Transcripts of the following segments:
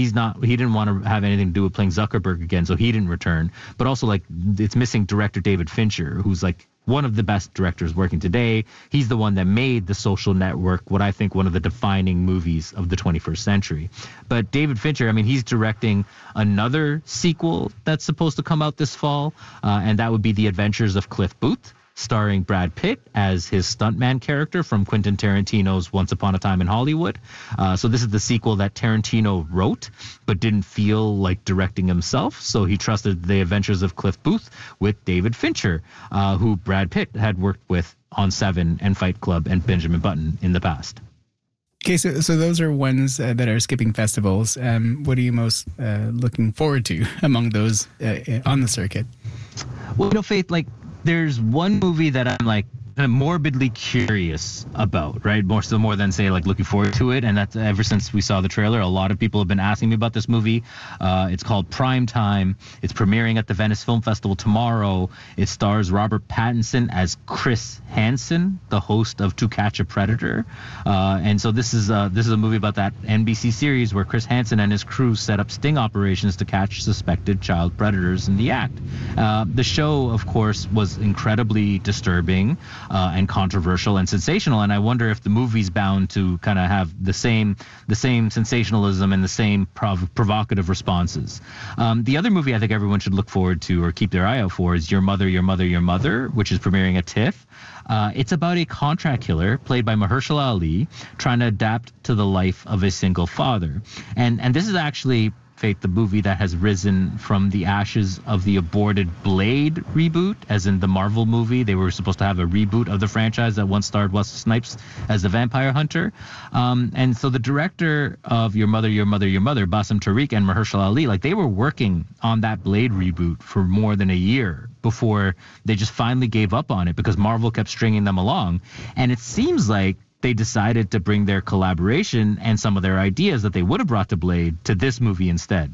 he didn't want to have anything to do with playing Zuckerberg again, so he didn't return. But also, like, it's missing director David Fincher, who's like one of the best directors working today. He's the one that made The Social Network, what I think one of the defining movies of the 21st century. But David Fincher, I mean, he's directing another sequel that's supposed to come out this fall, and that would be The Adventures of Cliff Booth, starring Brad Pitt as his stuntman character from Quentin Tarantino's Once Upon a Time in Hollywood. So this is the sequel that Tarantino wrote, but didn't feel like directing himself. So he trusted The Adventures of Cliff Booth with David Fincher, who Brad Pitt had worked with on Seven and Fight Club and Benjamin Button in the past. Okay, so those are ones that are skipping festivals. What are you most looking forward to among those on the circuit? Well, Faith, like, there's one movie that I'm like morbidly curious about, right? More than say like looking forward to it. And that's ever since we saw the trailer, a lot of people have been asking me about this movie. It's called Prime Time. It's premiering at the Venice Film Festival tomorrow. It stars Robert Pattinson as Chris Hansen, the host of To Catch a Predator. And so this is a movie about that NBC series where Chris Hansen and his crew set up sting operations to catch suspected child predators in the act. The show, of course, was incredibly disturbing and controversial and sensational, and I wonder if the movie's bound to kind of have the same sensationalism and the same provocative responses. The other movie I think everyone should look forward to or keep their eye out for is Your Mother, Your Mother, Your Mother, which is premiering at TIFF. It's about a contract killer played by Mahershala Ali trying to adapt to the life of a single father, and this is actually, Faith, the movie that has risen from the ashes of the aborted Blade reboot, as in the Marvel movie. They were supposed to have a reboot of the franchise that once starred Wesley Snipes as the vampire hunter. And so the director of Your Mother, Your Mother, Your Mother, Bassem Tariq and Mahershala Ali, like, they were working on that Blade reboot for more than a year before they just finally gave up on it because Marvel kept stringing them along. And it seems like they decided to bring their collaboration and some of their ideas that they would have brought to Blade to this movie instead.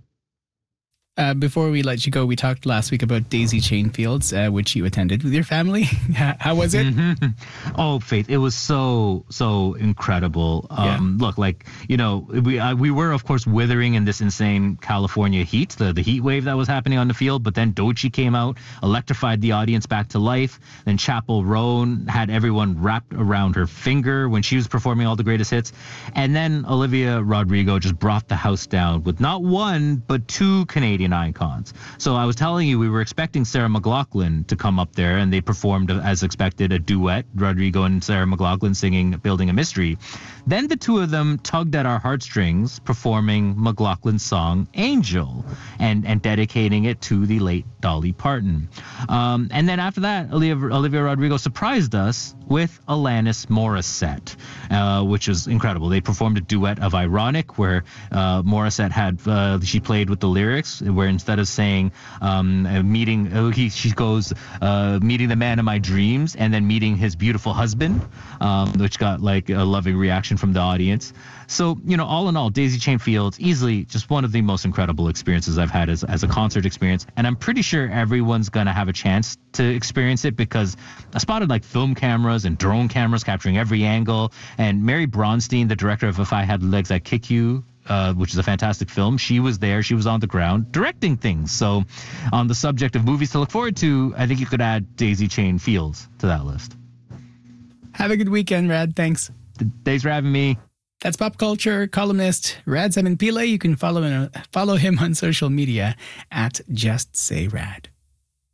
Before we let you go, we talked last week about Daisy Chain Fields, which you attended with your family. How was it? Mm-hmm. Oh, Faith, it was so incredible. Look, like, we were, of course, withering in this insane California heat, the heat wave that was happening on the field. But then Doechii came out, electrified the audience back to life. Then Chappell Roan had everyone wrapped around her finger when she was performing all the greatest hits. And then Olivia Rodrigo just brought the house down with not one, but two Canadian icons. So I was telling you, we were expecting Sarah McLachlan to come up there, and they performed as expected a duet, Rodrigo and Sarah McLachlan singing Building a Mystery. Then the two of them tugged at our heartstrings, performing McLachlan's song Angel and dedicating it to the late Dolly Parton. And then after that, Olivia Rodrigo surprised us with Alanis Morissette, which was incredible. They performed a duet of Ironic, where Morissette she played with the lyrics, where instead of saying she goes meeting the man of my dreams and then meeting his beautiful husband, which got like a loving reaction from the audience. So, all in all, Daisy Chain Fields, easily just one of the most incredible experiences I've had as a concert experience. And I'm pretty sure everyone's going to have a chance to experience it because I spotted like film cameras and drone cameras capturing every angle. And Mary Bronstein, the director of If I Had Legs, I'd Kick You, which is a fantastic film. She was there. She was on the ground directing things. So on the subject of movies to look forward to, I think you could add Daisy Chain Fields to that list. Have a good weekend, Rad. Thanks. Thanks for having me. That's pop culture columnist Rad Simon Pillay. You can follow him on social media at Just Say Rad.